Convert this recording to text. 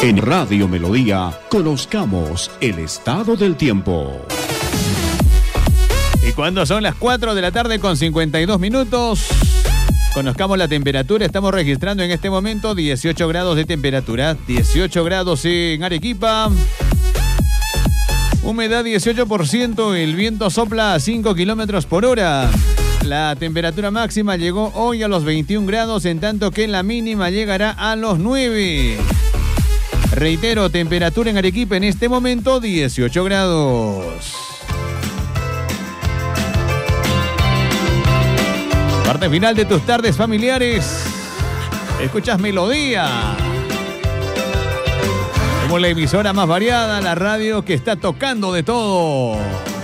En Radio Melodía, conozcamos el estado del tiempo. Y cuando son las 4 de la tarde con 52 minutos, conozcamos la temperatura. Estamos registrando en este momento 18 grados de temperatura, 18 grados en Arequipa. Humedad 18%, el viento sopla a 5 kilómetros por hora. La temperatura máxima llegó hoy a los 21 grados, en tanto que la mínima llegará a los 9. Reitero, temperatura en Arequipa en este momento 18 grados. Parte final de tus tardes familiares. Escuchas Melodía. Somos la emisora más variada, la radio que está tocando de todo.